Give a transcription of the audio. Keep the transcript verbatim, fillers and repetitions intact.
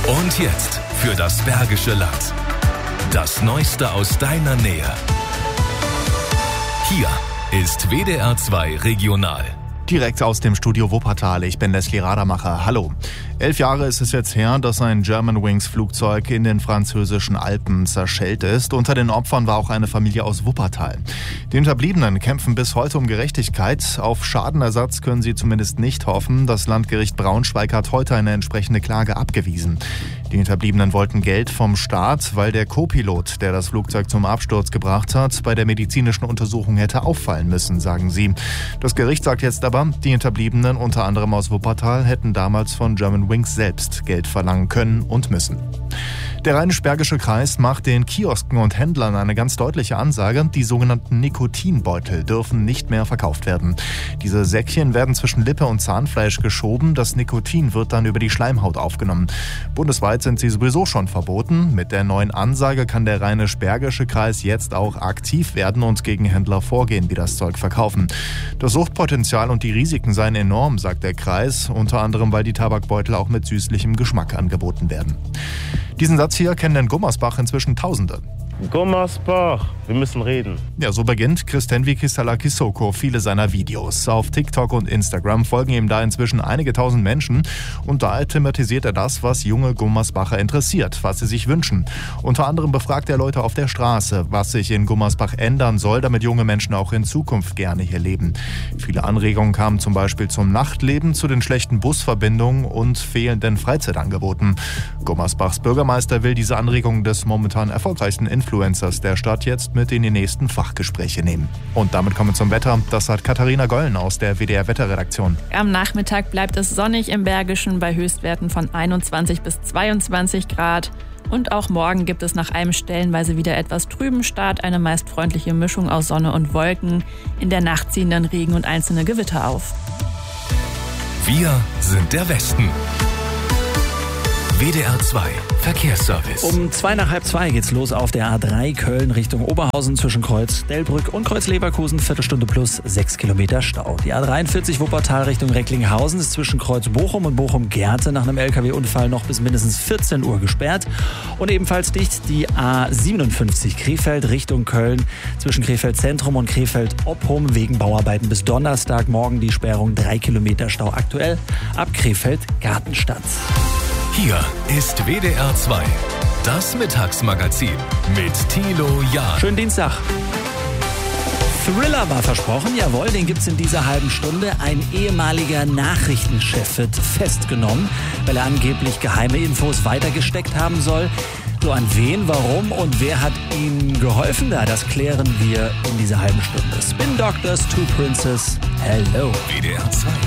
Und jetzt für das Bergische Land. Das Neueste aus deiner Nähe. Hier ist W D R zwei Regional. Direkt aus dem Studio Wuppertal, ich bin Leslie Radermacher. Hallo. Elf Jahre ist es jetzt her, dass ein Germanwings-Flugzeug in den französischen Alpen zerschellt ist. Unter den Opfern war auch eine Familie aus Wuppertal. Die Hinterbliebenen kämpfen bis heute um Gerechtigkeit. Auf Schadenersatz können sie zumindest nicht hoffen. Das Landgericht Braunschweig hat heute eine entsprechende Klage abgewiesen. Die Hinterbliebenen wollten Geld vom Staat, weil der Co-Pilot, der das Flugzeug zum Absturz gebracht hat, bei der medizinischen Untersuchung hätte auffallen müssen, sagen sie. Das Gericht sagt jetzt aber, die Hinterbliebenen, unter anderem aus Wuppertal, hätten damals von Germanwings selbst Geld verlangen können und müssen. Der Rheinisch-Bergische Kreis macht den Kiosken und Händlern eine ganz deutliche Ansage. Die sogenannten Nikotinbeutel dürfen nicht mehr verkauft werden. Diese Säckchen werden zwischen Lippe und Zahnfleisch geschoben. Das Nikotin wird dann über die Schleimhaut aufgenommen. Bundesweit sind sie sowieso schon verboten. Mit der neuen Ansage kann der Rheinisch-Bergische Kreis jetzt auch aktiv werden und gegen Händler vorgehen, die das Zeug verkaufen. Das Suchtpotenzial und die Risiken seien enorm, sagt der Kreis. Unter anderem, weil die Tabakbeutel auch mit süßlichem Geschmack angeboten werden. Diesen Satz hier kennen in Gummersbach inzwischen Tausende. Gummersbach, wir müssen reden. Ja, so beginnt Kristenvi Kisala-Kissoko viele seiner Videos. Auf TikTok und Instagram folgen ihm da inzwischen einige tausend Menschen. Und da thematisiert er das, was junge Gummersbacher interessiert, was sie sich wünschen. Unter anderem befragt er Leute auf der Straße, was sich in Gummersbach ändern soll, damit junge Menschen auch in Zukunft gerne hier leben. Viele Anregungen kamen zum Beispiel zum Nachtleben, zu den schlechten Busverbindungen und fehlenden Freizeitangeboten. Gummersbachs Bürgermeister will diese Anregungen des momentan erfolgreichsten Influencers Influencers der Stadt jetzt mit in die nächsten Fachgespräche nehmen. Und damit kommen wir zum Wetter. Das hat Katharina Gollen aus der W D R-Wetterredaktion. Am Nachmittag bleibt es sonnig im Bergischen bei Höchstwerten von einundzwanzig bis zweiundzwanzig Grad. Und auch morgen gibt es nach einem stellenweise wieder etwas trüben Start eine meist freundliche Mischung aus Sonne und Wolken. In der Nacht ziehen dann Regen und einzelne Gewitter auf. Wir sind der Westen. W D R zwei Verkehrsservice. Um zwei nach halb zwei geht's los auf der A drei Köln Richtung Oberhausen zwischen Kreuz Delbrück und Kreuz Leverkusen. Viertelstunde plus sechs Kilometer Stau. Die A dreiundvierzig Wuppertal Richtung Recklinghausen ist zwischen Kreuz Bochum und Bochum-Gerte nach einem L K W-Unfall noch bis mindestens vierzehn Uhr gesperrt. Und ebenfalls dicht die A siebenundfünfzig Krefeld Richtung Köln zwischen Krefeld Zentrum und Krefeld Oppum wegen Bauarbeiten bis Donnerstagmorgen die Sperrung drei Kilometer Stau aktuell ab Krefeld Gartenstadt. Hier ist W D R zwei, das Mittagsmagazin mit Thilo Jahn. Schönen Dienstag. Thriller war versprochen, jawohl, den gibt's in dieser halben Stunde. Ein ehemaliger Nachrichtenchef wird festgenommen, weil er angeblich geheime Infos weitergesteckt haben soll. So, an wen, warum und wer hat ihm geholfen da? Das klären wir in dieser halben Stunde. Spin Doctors, Two Princes, hello. W D R zwei.